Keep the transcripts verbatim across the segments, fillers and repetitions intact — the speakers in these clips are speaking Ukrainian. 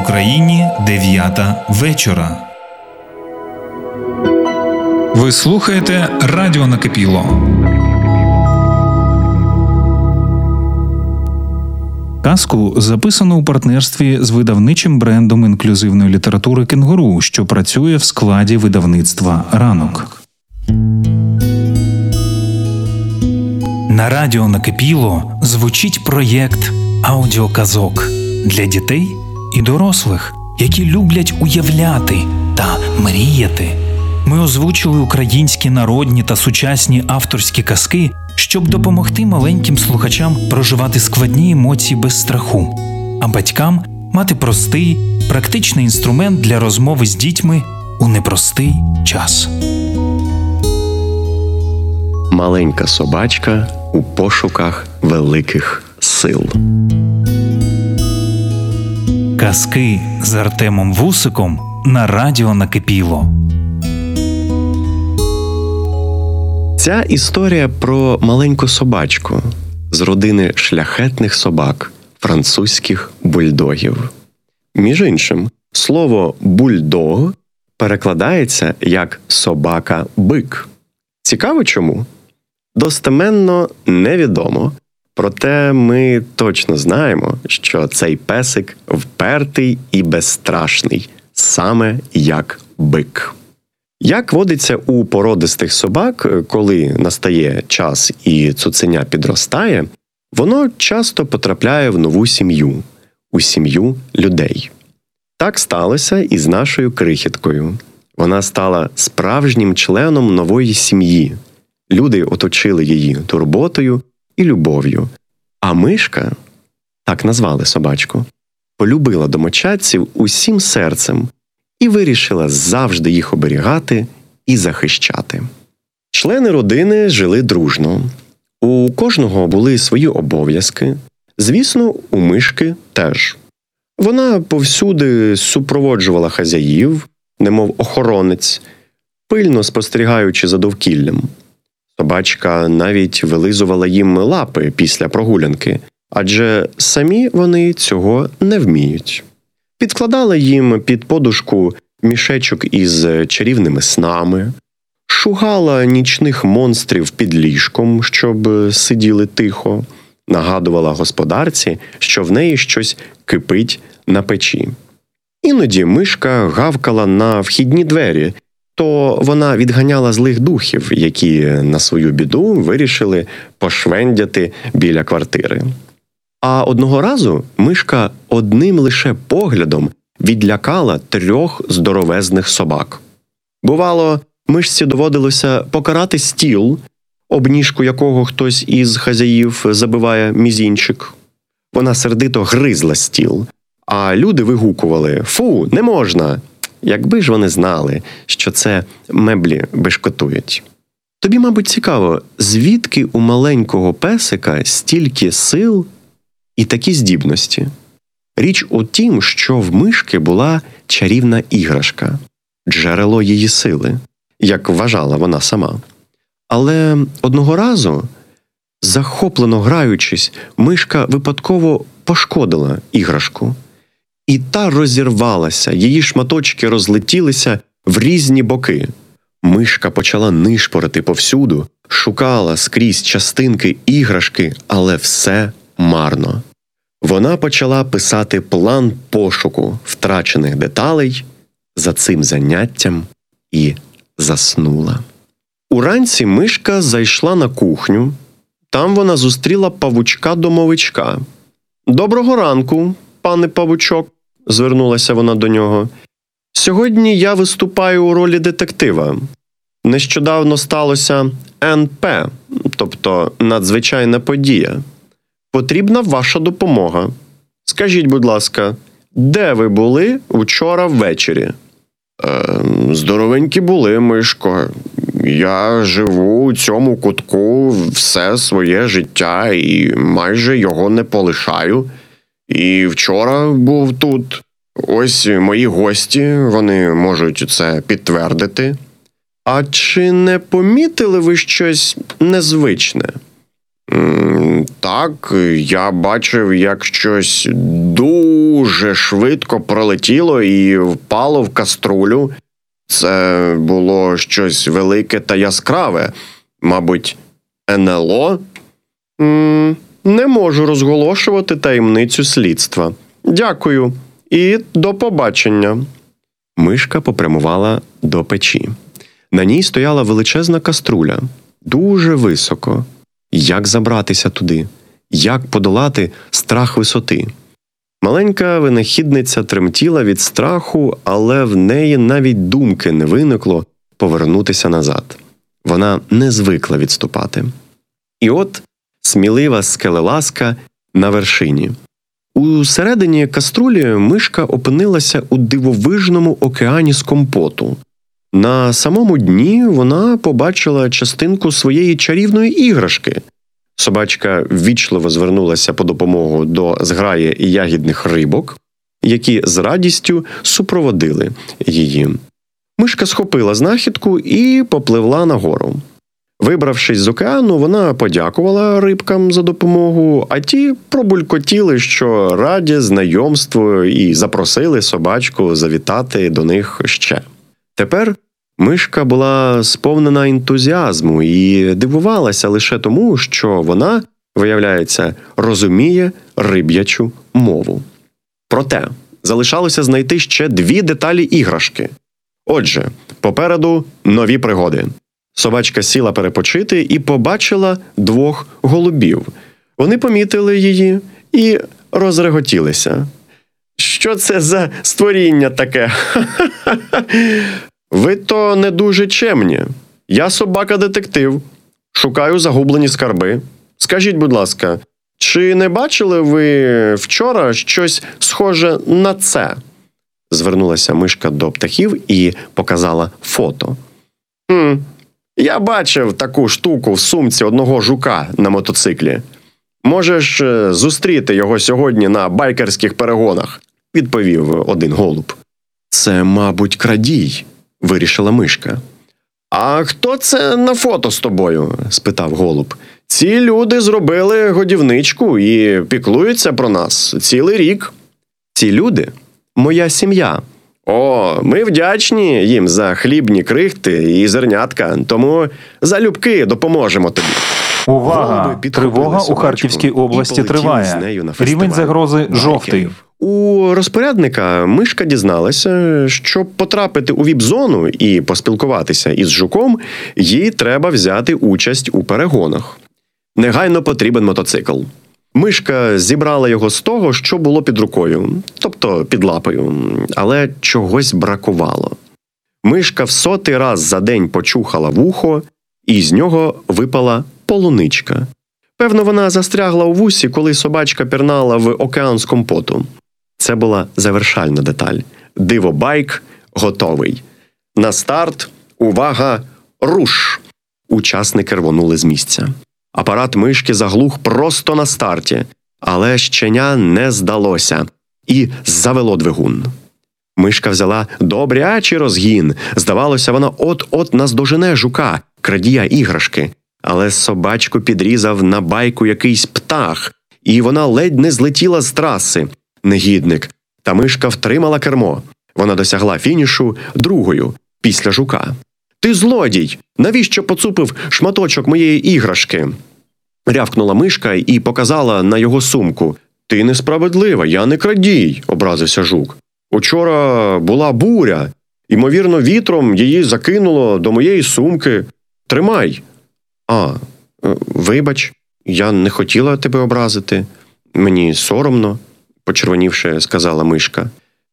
В Україні дев'ята вечора. Ви слухаєте Радіо Накипіло. Казку записано у партнерстві з видавничим брендом інклюзивної літератури «Кенгуру», що працює в складі видавництва «Ранок». На Радіо Накипіло звучить проєкт аудіоказок для дітей і дорослих, які люблять уявляти та мріяти. Ми озвучили українські народні та сучасні авторські казки, щоб допомогти маленьким слухачам проживати складні емоції без страху, а батькам мати простий, практичний інструмент для розмови з дітьми у непростий час. Маленька собачка у пошуках великих сил. Казки з Артемом Вусиком на Радіо Накипіло. Ця історія про маленьку собачку з родини шляхетних собак, французьких бульдогів. Між іншим, слово «бульдог» перекладається як «собака-бик». Цікаво чому? Достеменно невідомо, проте ми точно знаємо, що цей песик впертий і безстрашний, саме як бик. Як водиться у породистих собак, коли настає час і цуценя підростає, воно часто потрапляє в нову сім'ю, у сім'ю людей. Так сталося і з нашою крихіткою. Вона стала справжнім членом нової сім'ї. Люди оточили її турботою і любов'ю. А мишка, так назвали собачку, полюбила домочадців усім серцем і вирішила завжди їх оберігати і захищати. Члени родини жили дружно. У кожного були свої обов'язки. Звісно, у мишки теж. Вона повсюди супроводжувала хазяїв, немов охоронець, пильно спостерігаючи за довкіллям. Собачка навіть вилизувала їм лапи після прогулянки, адже самі вони цього не вміють. Підкладала їм під подушку мішечок із чарівними снами, шугала нічних монстрів під ліжком, щоб сиділи тихо, нагадувала господарці, що в неї щось кипить на печі. Іноді мишка гавкала на вхідні двері, то вона відганяла злих духів, які на свою біду вирішили пошвендяти біля квартири. А одного разу мишка одним лише поглядом відлякала трьох здоровезних собак. Бувало, мишці доводилося покарати стіл, об ніжку якого хтось із хазяїв забиває мізінчик. Вона сердито гризла стіл, а люди вигукували «Фу, не можна!», якби ж вони знали, що це меблі бешкотують. Тобі, мабуть, цікаво, звідки у маленького песика стільки сил і такі здібності? Річ у тім, що в мишки була чарівна іграшка, джерело її сили, як вважала вона сама. Але одного разу, захоплено граючись, мишка випадково пошкодила іграшку. І та розірвалася, її шматочки розлетілися в різні боки. Мишка почала нишпорити повсюду, шукала скрізь частинки іграшки, але все марно. Вона почала писати план пошуку втрачених деталей за цим заняттям і заснула. Уранці мишка зайшла на кухню. Там вона зустріла павучка-домовичка. «Доброго ранку, пане павучок», – звернулася вона до нього. «Сьогодні я виступаю у ролі детектива. Нещодавно сталося ен пе, тобто надзвичайна подія. Потрібна ваша допомога. Скажіть, будь ласка, де ви були вчора ввечері?» Е, «Здоровенькі були, мишко. Я живу у цьому кутку все своє життя і майже його не полишаю. І вчора був тут. Ось мої гості, вони можуть це підтвердити». «А чи не помітили ви щось незвичне?» Так, я бачив, як щось дуже швидко пролетіло і впало в каструлю. Це було щось велике та яскраве. Мабуть, ен ел о? Не можу розголошувати таємницю слідства. Дякую і до побачення. Мишка попрямувала до печі. На ній стояла величезна каструля, дуже високо. Як забратися туди? Як подолати страх висоти? Маленька винахідниця тремтіла від страху, але в неї навіть думки не виникло повернутися назад. Вона не звикла відступати. І от смілива скелелазка на вершині. У середині каструлі мишка опинилася у дивовижному океані з компоту. На самому дні вона побачила частинку своєї чарівної іграшки. Собачка ввічливо звернулася по допомогу до зграї ягідних рибок, які з радістю супроводили її. Мишка схопила знахідку і попливла нагору. Вибравшись з океану, вона подякувала рибкам за допомогу, а ті пробулькотіли, що раді знайомству, і запросили собачку завітати до них ще. Тепер мишка була сповнена ентузіазму і дивувалася лише тому, що вона, виявляється, розуміє риб'ячу мову. Проте залишалося знайти ще дві деталі іграшки. Отже, попереду нові пригоди. Собачка сіла перепочити і побачила двох голубів. Вони помітили її і розреготілися. «Що це за створіння таке? Ви то не дуже чемні. Я собака-детектив. Шукаю загублені скарби. Скажіть, будь ласка, чи не бачили ви вчора щось схоже на це?» Звернулася мишка до птахів і показала фото. «Хм, я бачив таку штуку в сумці одного жука на мотоциклі. Можеш зустріти його сьогодні на байкерських перегонах», – відповів один голуб. «Це, мабуть, крадій», – вирішила мишка. «А хто це на фото з тобою?» – спитав голуб. «Ці люди зробили годівничку і піклуються про нас цілий рік». «Ці люди – моя сім'я». «О, ми вдячні їм за хлібні крихти і зернятка, тому залюбки допоможемо тобі». Увага! Тривога у Харківській області триває. Рівень загрози жовтий. У розпорядника мишка дізналася, щоб потрапити у віп-зону і поспілкуватися із жуком, їй треба взяти участь у перегонах. Негайно потрібен мотоцикл. Мишка зібрала його з того, що було під рукою, тобто під лапою, але чогось бракувало. Мишка в сотий раз за день почухала вухо, і з нього випала полуничка. Певно, вона застрягла у вусі, коли собачка пірнала в океан з компоту. Це була завершальна деталь. Дивобайк готовий. На старт, увага, руш! Учасники рвонули з місця. Апарат мишки заглух просто на старті, але щеня не здалося і завело двигун. Мишка взяла добрячий розгін. Здавалося, вона от-от наздожене жука, крадія іграшки. Але собачку підрізав на байку якийсь птах, і вона ледь не злетіла з траси. Негідник. Та мишка втримала кермо. Вона досягла фінішу другою, після жука. «Ти злодій! Навіщо поцупив шматочок моєї іграшки?» Рявкнула мишка і показала на його сумку. «Ти несправедлива, я не крадій», – образився жук. «Учора була буря. Ймовірно, вітром її закинуло до моєї сумки. Тримай». «А, вибач, я не хотіла тебе образити. Мені соромно», – почервонівши, сказала мишка.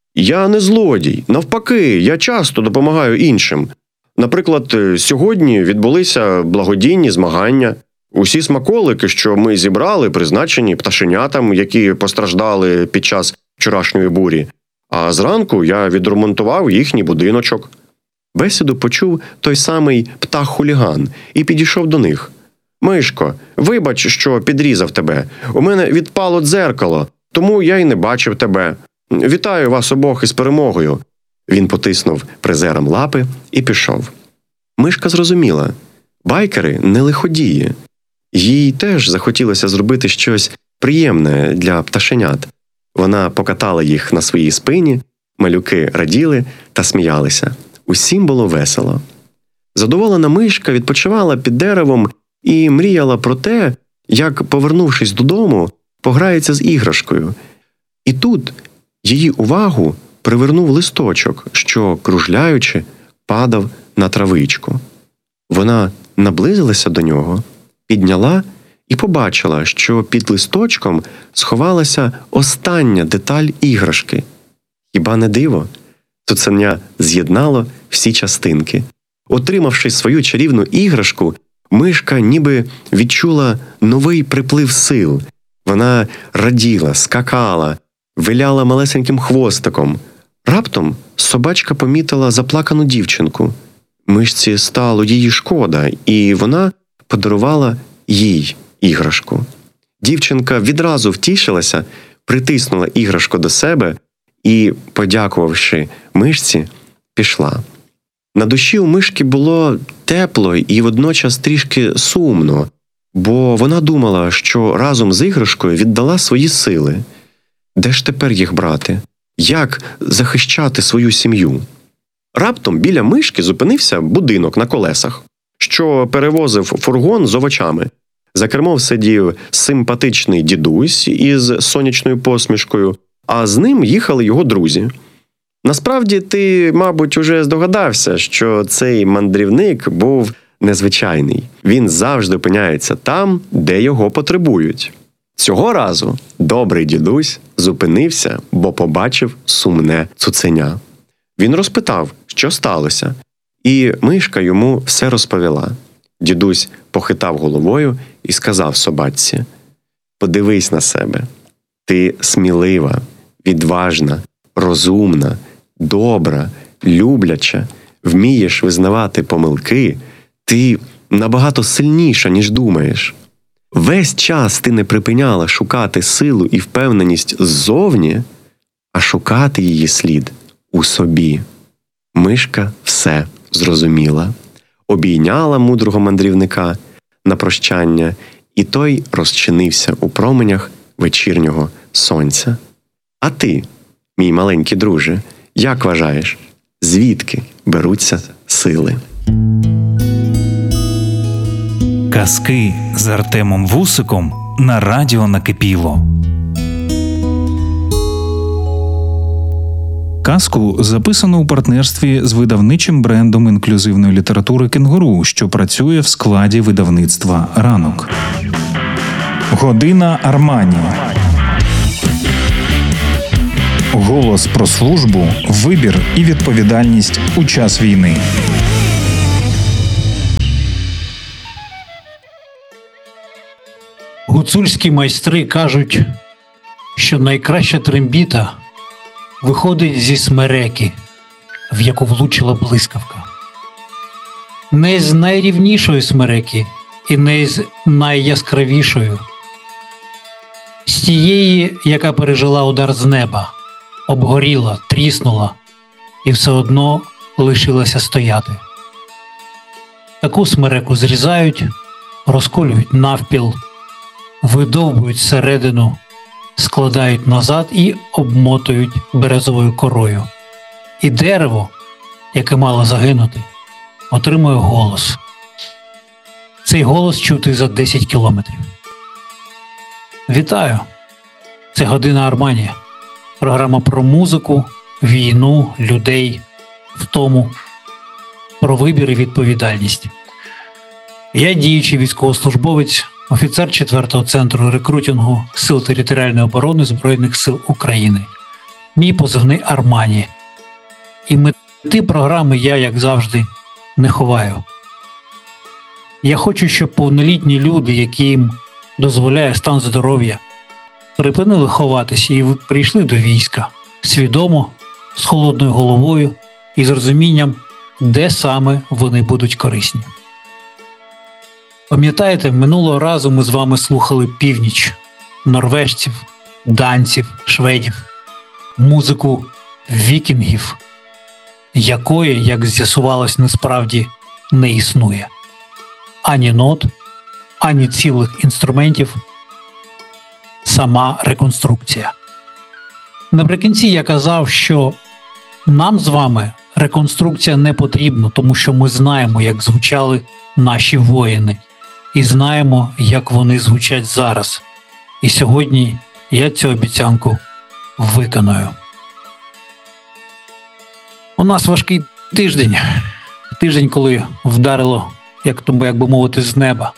«Я не злодій. Навпаки, я часто допомагаю іншим. Наприклад, сьогодні відбулися благодійні змагання. Усі смаколики, що ми зібрали, призначені пташенятам, які постраждали під час вчорашньої бурі. А зранку я відремонтував їхній будиночок». Бесіду почув той самий птах-хуліган і підійшов до них. «Мишко, вибач, що підрізав тебе. У мене відпало дзеркало, тому я й не бачив тебе. Вітаю вас обох із перемогою». Він потиснув призерам лапи і пішов. Мишка зрозуміла. Байкери не лиходії. Їй теж захотілося зробити щось приємне для пташенят. Вона покатала їх на своїй спині, малюки раділи та сміялися. Усім було весело. Задоволена мишка відпочивала під деревом і мріяла про те, як, повернувшись додому, пограється з іграшкою. І тут її увагу привернув листочок, що, кружляючи, падав на травичку. Вона наблизилася до нього, підняла і побачила, що під листочком сховалася остання деталь іграшки. Хіба не диво? Цуценя з'єднало всі частинки. Отримавши свою чарівну іграшку, мишка ніби відчула новий приплив сил. Вона раділа, скакала, виляла малесеньким хвостиком. Раптом собачка помітила заплакану дівчинку. Мишці стало її шкода, і вона подарувала їй іграшку. Дівчинка відразу втішилася, притиснула іграшку до себе і, подякувавши мишці, пішла. На душі у мишки було тепло і водночас трішки сумно, бо вона думала, що разом з іграшкою віддала свої сили. Де ж тепер їх брати? Як захищати свою сім'ю? Раптом біля мишки зупинився будинок на колесах, що перевозив фургон з овочами. За кермом сидів симпатичний дідусь із сонячною посмішкою, а з ним їхали його друзі. Насправді, ти, мабуть, уже здогадався, що цей мандрівник був незвичайний. Він завжди опиняється там, де його потребують. Цього разу добрий дідусь зупинився, бо побачив сумне цуценя. Він розпитав, що сталося, і мишка йому все розповіла. Дідусь похитав головою і сказав собачці: «Подивись на себе. Ти смілива, відважна, розумна, добра, любляча, вмієш визнавати помилки, ти набагато сильніша, ніж думаєш. Весь час ти не припиняла шукати силу і впевненість ззовні, а шукати її слід у собі». Мишка все зрозуміла, обійняла мудрого мандрівника на прощання, і той розчинився у променях вечірнього сонця. А ти, мій маленький друже, як вважаєш, звідки беруться сили? Казки з Артемом Вусиком на радіо Накипіло. Казку записано у партнерстві з видавничим брендом інклюзивної літератури «Кенгуру», що працює в складі видавництва «Ранок». Година Армані. Голос про службу, вибір і відповідальність у час війни. Гуцульські майстри кажуть, що найкраща трембіта виходить зі смереки, в яку влучила блискавка. Не з найрівнішої смереки і не з найяскравішою. З тієї, яка пережила удар з неба, обгоріла, тріснула і все одно лишилася стояти. Таку смереку зрізають, розколюють навпіл, видовбують всередину, складають назад і обмотують березовою корою. І дерево, яке мало загинути, отримує голос. Цей голос чути за десять кілометрів. Вітаю! Це «Година Армані». Програма про музику, війну, людей, втому, про вибір і відповідальність. Я діючий військовослужбовець, офіцер четвертого центру рекрутингу Сил територіальної оборони Збройних сил України. Мій позивний Армані. І мети програми я, як завжди, не ховаю. Я хочу, щоб повнолітні люди, яким дозволяє стан здоров'я, припинили ховатися і прийшли до війська свідомо, з холодною головою і з розумінням, де саме вони будуть корисні. Пам'ятаєте, минулого разу ми з вами слухали північ, норвежців, данців, шведів, музику вікінгів, якої, як з'ясувалось, насправді не існує. Ані нот, ані цілих інструментів сама реконструкція. Наприкінці я казав, що нам з вами реконструкція не потрібна, тому що ми знаємо, як звучали наші воїни, і знаємо, як вони звучать зараз. І сьогодні я цю обіцянку виконую. У нас важкий тиждень. Тиждень, коли вдарило, як то, як би мовити, з неба.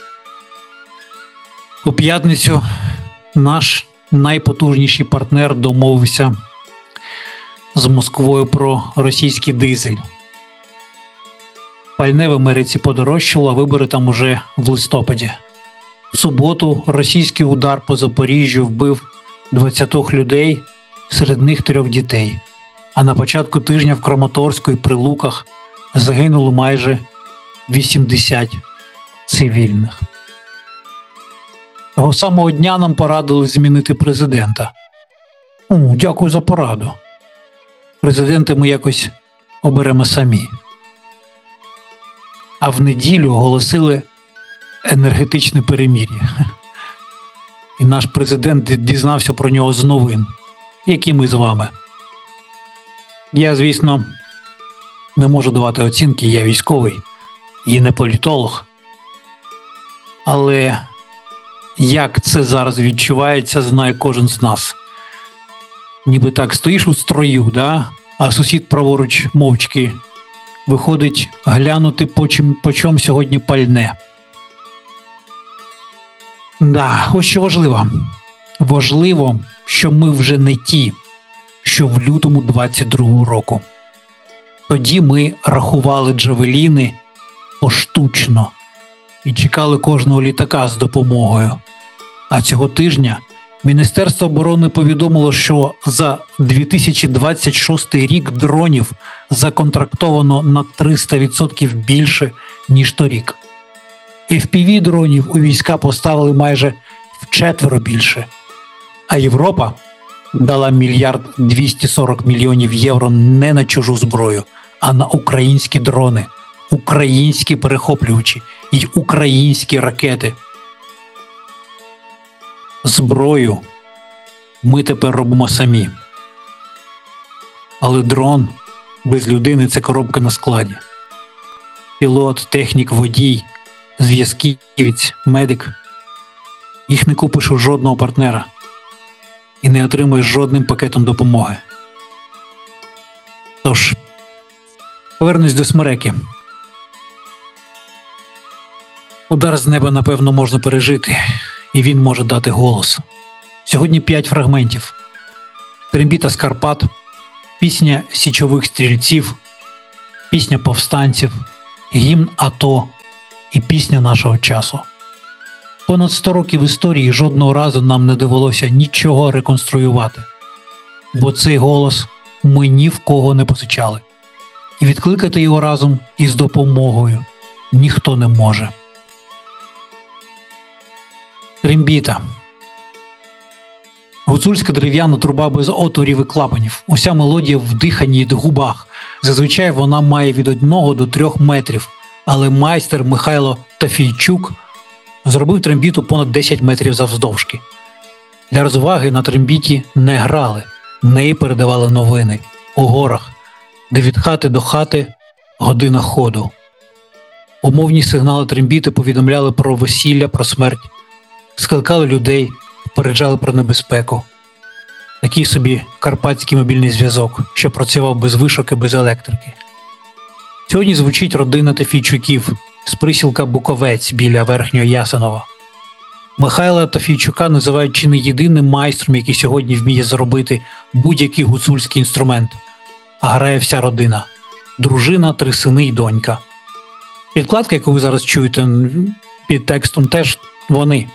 У п'ятницю наш найпотужніший партнер домовився з Москвою про російський дизель. Пальне в Америці подорожчало, а вибори там уже в листопаді. В суботу російський удар по Запоріжжю вбив двадцять людей, серед них трьох дітей. А на початку тижня в Краматорську і Прилуках загинуло майже вісімдесят цивільних. Того самого дня нам порадили змінити президента. О, дякую за пораду. Президента ми якось оберемо самі. А в неділю оголосили енергетичне перемир'я. І наш президент дізнався про нього з новин, як і ми з вами. Я, звісно, не можу давати оцінки, я військовий і не політолог. Але як це зараз відчувається, знає кожен з нас. Ніби так стоїш у строю, да? А сусід праворуч мовчки виходить глянути, по чим, по чому сьогодні пальне. Да, ось що важливо. Важливо, що ми вже не ті, що в лютому двадцять другого року. Тоді ми рахували джавеліни поштучно і чекали кожного літака з допомогою. А цього тижня Міністерство оборони повідомило, що за дві тисячі двадцять шостий рік дронів законтрактовано на триста відсотків більше, ніж торік. еф пі ві-дронів у війська поставили майже вчетверо більше. А Європа дала мільярд двісті сорок мільйонів євро не на чужу зброю, а на українські дрони, українські перехоплювачі і українські ракети. Зброю ми тепер робимо самі. Але дрон без людини – це коробка на складі. Пілот, технік, водій, зв'язківець, медик – їх не купиш у жодного партнера і не отримаєш жодним пакетом допомоги. Тож, повернусь до смереки. Удар з неба, напевно, можна пережити, і він може дати голос. Сьогодні п'ять фрагментів. Трембіта з Карпат, пісня січових стрільців, пісня повстанців, гімн АТО і пісня нашого часу. Понад сто років історії жодного разу нам не довелося нічого реконструювати, бо цей голос ми ні в кого не позичали. І відкликати його разом із допомогою ніхто не може. Трембіта. Гуцульська дерев'яна труба без отворів і клапанів. Уся мелодія в диханні й губах. Зазвичай вона має від одного до трьох метрів, але майстер Михайло Тафійчук зробив трембіту понад десять метрів завздовжки. Для розваги на трембіті не грали, неї передавали новини у горах, де від хати до хати година ходу. Умовні сигнали трембіти повідомляли про весілля, про смерть, скликали людей, попереджали про небезпеку. Такий собі карпатський мобільний зв'язок, що працював без вишок і без електрики. Сьогодні звучить родина Тафійчуків з присілка Буковець біля Верхнього Ясенова. Михайла Тафійчука називають чи не єдиним майстром, який сьогодні вміє зробити будь-який гуцульський інструмент. А грає вся родина. Дружина, три сини й донька. Підкладка, яку ви зараз чуєте під текстом, теж вони.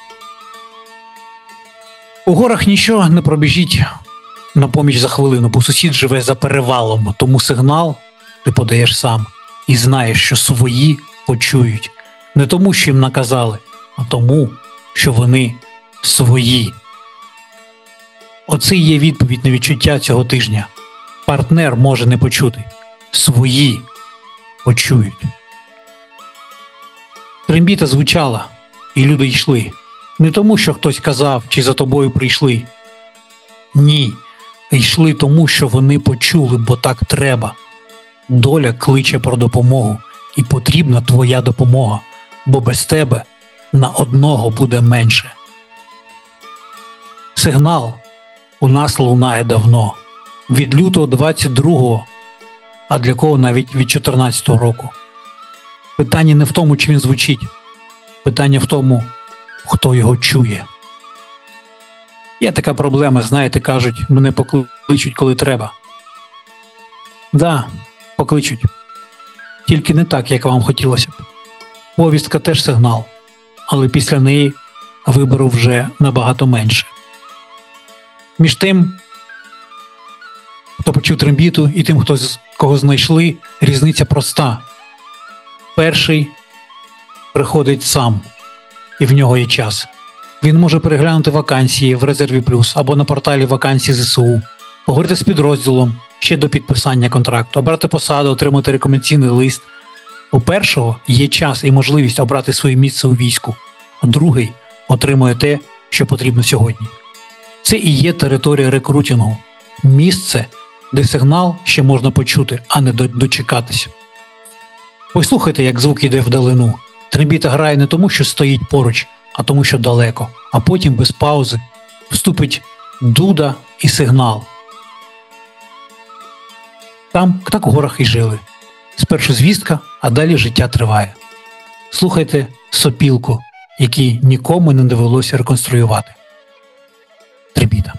У горах нічого не пробіжить на поміч за хвилину, бо сусід живе за перевалом, тому сигнал ти подаєш сам і знаєш, що свої почують. Не тому, що їм наказали, а тому, що вони свої. Оце і є відповідь на відчуття цього тижня. Партнер може не почути. Свої почують. Трембіта звучала, і люди йшли. Не тому, що хтось казав, чи за тобою прийшли. Ні, йшли тому, що вони почули, бо так треба. Доля кличе про допомогу, і потрібна твоя допомога, бо без тебе на одного буде менше. Сигнал у нас лунає давно. Від лютого двадцять другого, а для кого навіть від чотирнадцятого року. Питання не в тому, чи він звучить. Питання в тому, хто його чує. Є така проблема, знаєте, кажуть, мене покличуть, коли треба. Да, покличуть. Тільки не так, як вам хотілося б. Повістка теж сигнал, але після неї вибору вже набагато менше. Між тим, хто почув трембіту, і тим, хто, кого знайшли, різниця проста. Перший приходить сам, і в нього є час. Він може переглянути вакансії в Резерві Плюс або на порталі вакансій ЗСУ, поговорити з підрозділом ще до підписання контракту, обрати посаду, отримати рекомендаційний лист. У першого є час і можливість обрати своє місце у війську, а другий отримує те, що потрібно сьогодні. Це і є територія рекрутингу. Місце, де сигнал ще можна почути, а не дочекатися. Послухайте, як звук йде вдалину. Трембіта грає не тому, що стоїть поруч, а тому, що далеко. А потім без паузи вступить дуда і сигнал. Там так у горах і жили. Спершу звістка, а далі життя триває. Слухайте сопілку, який нікому не довелося реконструювати. Трембіта.